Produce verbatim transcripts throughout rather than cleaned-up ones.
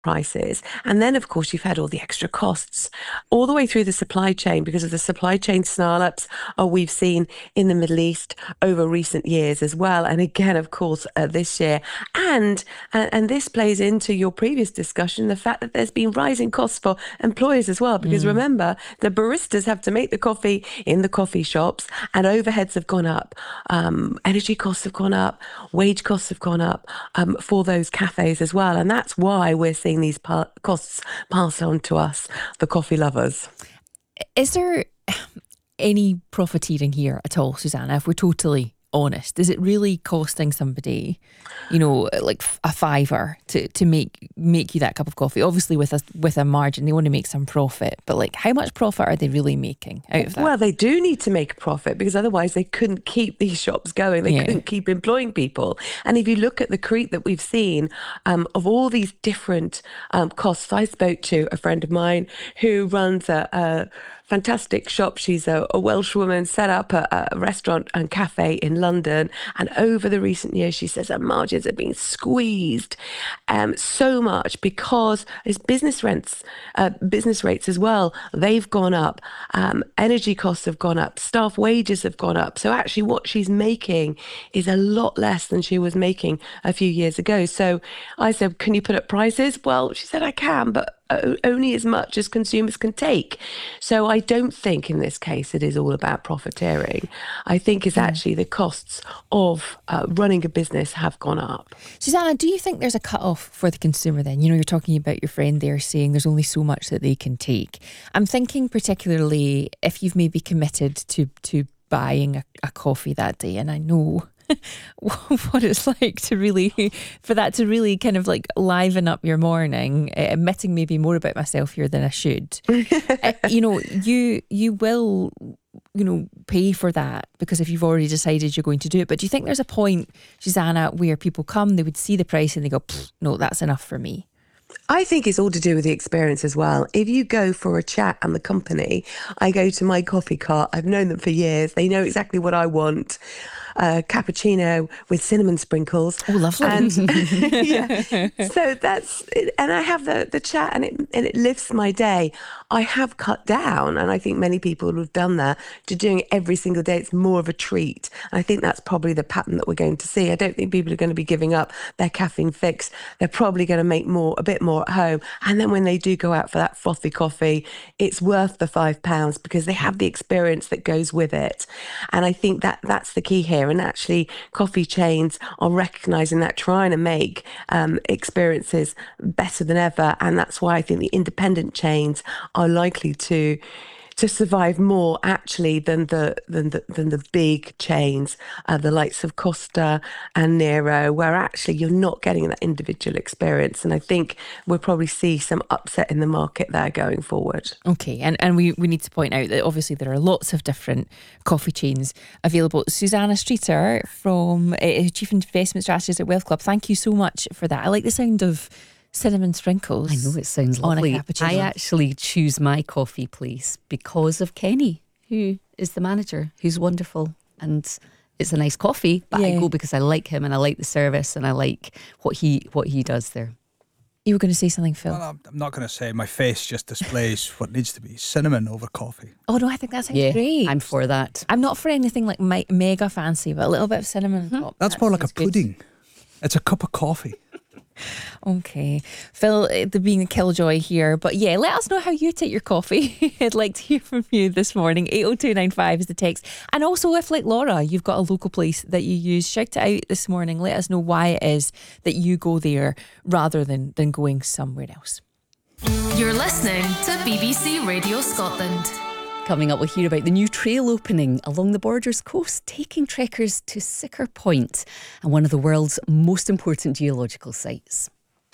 prices. And then, of course, you've had all the extra costs all the way through the supply chain because of the supply chain snarl-ups uh, we've seen in the Middle East over recent years as well. And again, of course, uh, this year. And, uh, and this plays into your previous discussion, the fact that there's been rising costs for employers as well. Because mm. remember, the baristas have to make the coffee in the coffee shops and overheads have gone up. Um, energy costs have gone up. Wage costs have gone up um, for those cafes as well. And that's why we're seeing these pa- costs passed on to us, the coffee lovers. Is there any profiteering here at all, Susanna, if we're totally honest? Is it really costing somebody, you know, like a fiver to, to make make you that cup of coffee? Obviously with a with a margin, they want to make some profit, but like how much profit are they really making out of that? Well, they do need to make a profit because otherwise they couldn't keep these shops going. They yeah. couldn't keep employing people. And if you look at the creep that we've seen um, of all these different um, costs, I spoke to a friend of mine who runs a, a fantastic shop. She's a, a Welsh woman, set up a, a restaurant and cafe in London. And over the recent years, she says her margins have been squeezed um, so much because it's business rents, uh, business rates as well. They've gone up. Um, energy costs have gone up. Staff wages have gone up. So actually what she's making is a lot less than she was making a few years ago. So I said, can you put up prices? Well, she said, I can, but only as much as consumers can take. So I don't think in this case it is all about profiteering. I think it's actually the costs of uh, running a business have gone up. Susanna, do you think there's a cut-off for the consumer then? You know, you're talking about your friend there saying there's only so much that they can take. I'm thinking particularly if you've maybe committed to, to buying a, a coffee that day, and I know what it's like to really, for that to really kind of like liven up your morning, uh, admitting maybe more about myself here than I should. uh, you know, you you will, you know, pay for that because if you've already decided you're going to do it. But do you think there's a point, Susanna, where people come, they would see the price and they go, no, that's enough for me? I think it's all to do with the experience as well. If you go for a chat and the company, I go to my coffee cart. I've known them for years. They know exactly what I want. Uh, cappuccino with cinnamon sprinkles. Oh, lovely. And, yeah. So that's, and I have the, the chat and it, and it lifts my day. I have cut down, and I think many people have done that, to doing it every single day. It's more of a treat. And I think that's probably the pattern that we're going to see. I don't think people are going to be giving up their caffeine fix. They're probably going to make more, a bit more at home. And then when they do go out for that frothy coffee, it's worth the five pounds because they have the experience that goes with it. And I think that that's the key here. And actually, coffee chains are recognising that, trying to make um, experiences better than ever. And that's why I think the independent chains are likely to to survive more actually than the than the than the big chains, uh, the likes of Costa and Nero, where actually you're not getting that individual experience. And I think we'll probably see some upset in the market there going forward. Okay, and, and we, we need to point out that obviously there are lots of different coffee chains available. Susanna Streeter from uh, Chief Investment Strategist at Wealth Club, thank you so much for that. I like the sound of cinnamon sprinkles. I know, it sounds lovely. I actually choose my coffee place because of Kenny, who is the manager, who's wonderful, and it's a nice coffee, but yeah. I go because I like him and I like the service and I like what he what he does there. You were going to say something, Phil? Well, I'm not going to say. My face just displays what needs to be cinnamon over coffee. Oh no, I think that sounds yeah, great. I'm for that. I'm not for anything like me- mega fancy, but a little bit of cinnamon mm-hmm. on top. That's that more like a pudding. Good. It's a cup of coffee. Okay, Phil, the being a killjoy here, but yeah, let us know how you take your coffee. I'd like to hear from you this morning. eight oh two nine five is the text. And also, if like Laura, you've got a local place that you use, shout it out this morning. Let us know why it is that you go there rather than, than going somewhere else. You're listening to B B C Radio Scotland. Coming up, we'll hear about the new trail opening along the Borders coast, taking trekkers to Siccar Point and one of the world's most important geological sites.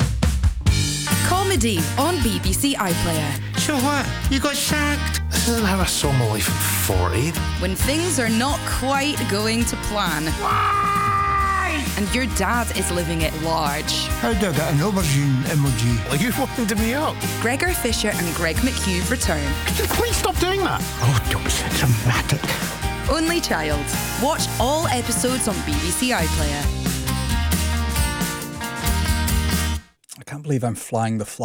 Comedy on B B C iPlayer. So what? You got sacked? This isn't how I saw my life at forty. When things are not quite going to plan. Why? And your dad is living it large. How do I get an aubergine emoji? Well, you wound me up. Gregor Fisher and Greg McHugh return. Could you please stop doing that? Oh, don't be so dramatic. Only Child. Watch all episodes on B B C iPlayer. I can't believe I'm flying the flag.